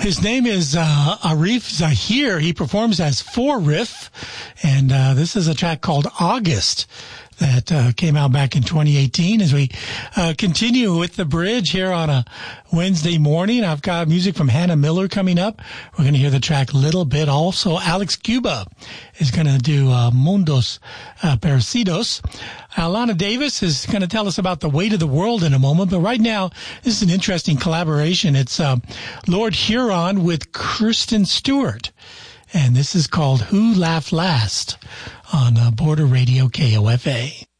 His name is Arif Zahir. He performs as 4Riff, and this is a track called August that came out back in 2018. As we continue with the bridge here on a Wednesday morning, I've got music from Hannah Miller coming up. We're going to hear the track Little Bit. Also, Alex Cuba is going to do Mundos Parecidos. Alana Davis is going to tell us about the weight of the world in a moment. But right now, this is an interesting collaboration. It's Lord Huron with Kristen Stewart. And this is called Who Laughed Last on Border Radio KOFA.